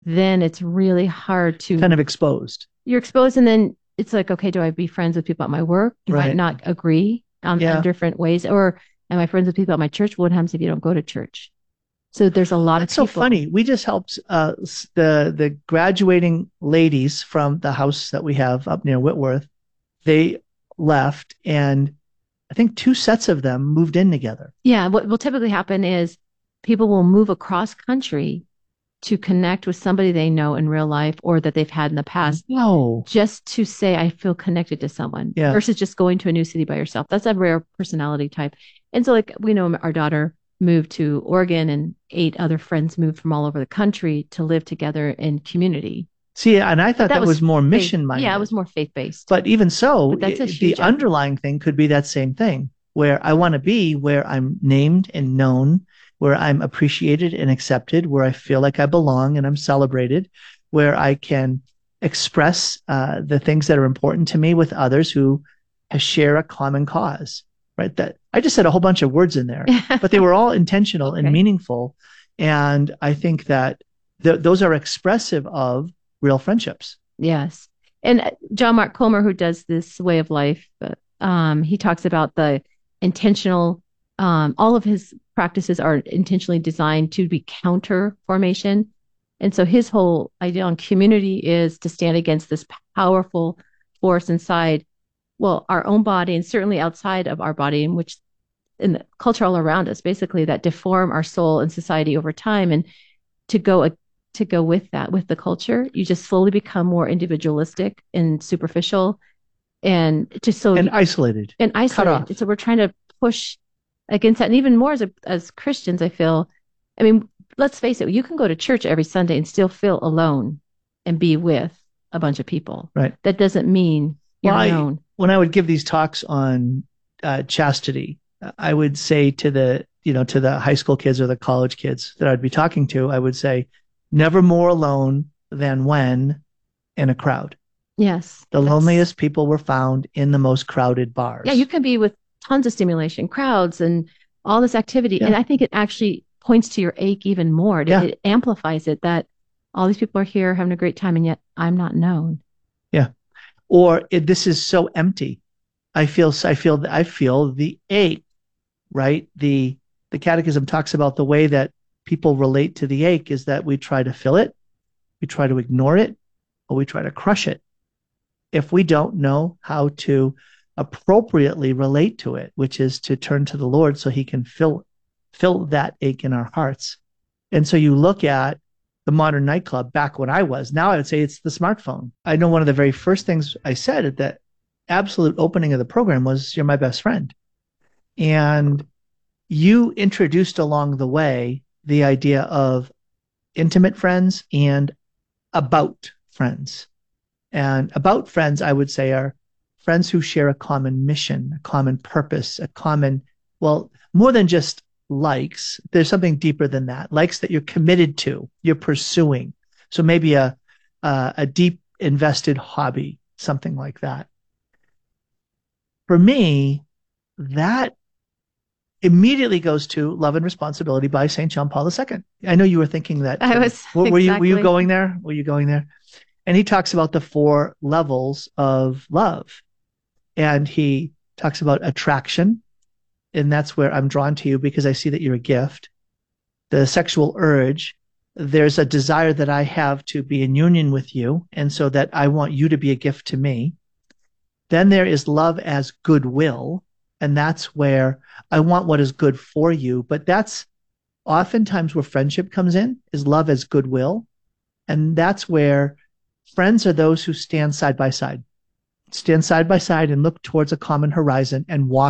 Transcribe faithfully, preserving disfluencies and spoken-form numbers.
then it's really hard Kind to, of exposed. you're exposed. And then it's like, okay, do I be friends with people at my work? You might Right. not agree on, on Yeah. different ways. Or am I friends with people at my church? What happens if you don't go to church? So there's a lot of That's so people. funny. We just helped uh, the the graduating ladies from the house that we have up near Whitworth. They left, and I think two sets of them moved in together. Yeah, what will typically happen is people will move across country to connect with somebody they know in real life or that they've had in the past No. just to say, I feel connected to someone Yeah. versus just going to a new city by yourself. That's a rare personality type. And so, like, we know our daughter moved to Oregon and eight other friends moved from all over the country to live together in community. See, and I But thought that that was was more faith. mission Yeah, it minded. was more faith based. But even so, But that's a I the huge effort. underlying thing could be that same thing where I want to be where I'm named and known, where I'm appreciated and accepted, where I feel like I belong and I'm celebrated, where I can express uh, the things that are important to me with others who share a common cause, right? That I just said a whole bunch of words in there, but they were all intentional and Okay. meaningful. And I think that th- those are expressive of real friendships. Yes. And uh, John Mark Comer, who does this way of life, uh, um, he talks about the intentional, um, all of his practices are intentionally designed to be counter formation. And so his whole idea on community is to stand against this powerful force inside, well, our own body and certainly outside of our body, in which in the culture all around us, basically that deform our soul and society over time. And to go to go with that with the culture, you just slowly become more individualistic and superficial and just so And isolated, and cut isolated. And off. so we're trying to push against that, and even more as a, as Christians, I feel. I mean, let's face it, you can go to church every Sunday and still feel alone and be with a bunch of people. Right. That doesn't mean Well, you're I, known. when I would give these talks on uh, chastity, I would say to the, you know, to the high school kids or the college kids that I'd be talking to, I would say, never more alone than when in a crowd. Yes, The that's loneliest people were found in the most crowded yeah. You bars. can be with tons of stimulation, crowds, and all this activity, Yeah. and I think it actually points to your ache even more. It, Yeah. it amplifies it that all these people are here having a great time, and yet I'm not known. Yeah. Or it, this is so empty. I feel, I feel, I feel the ache, right? The, the catechism talks about the way that people relate to the ache is that we try to fill it, we try to ignore it, or we try to crush it. If we don't know how to appropriately relate to it, which is to turn to the Lord so he can fill fill that ache in our hearts. And so you look at the modern nightclub back when I was, now I would say it's the smartphone. I know one of the very first things I said at that absolute opening of the program was, you're my best friend. And you introduced along the way the idea of intimate friends and about friends. And about friends, I would say, are friends who share a common mission, a common purpose, a common, well, more than just likes. There's something deeper than that. Likes that you're committed to, you're pursuing. So maybe a a, a deep invested hobby, something like that. For me, that immediately goes to Love and Responsibility by Saint John Paul the Second. I know you were thinking that I too. was Were you were you exactly. going there? Were you going there? And he talks about the four levels of love. And he talks about attraction, and that's where I'm drawn to you because I see that you're a gift. The sexual urge, there's a desire that I have to be in union with you, and so that I want you to be a gift to me. Then there is love as goodwill, and that's where I want what is good for you. But that's oftentimes where friendship comes in, is love as goodwill. And that's where friends are those who stand side by side, stand side by side and look towards a common horizon and walk